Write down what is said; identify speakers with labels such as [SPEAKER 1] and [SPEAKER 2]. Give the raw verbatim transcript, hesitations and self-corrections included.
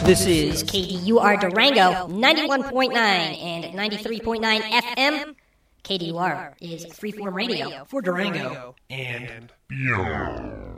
[SPEAKER 1] This is K D U R Durango, ninety-one point nine and ninety-three point nine F M. K D U R is freeform radio for Durango
[SPEAKER 2] and beyond.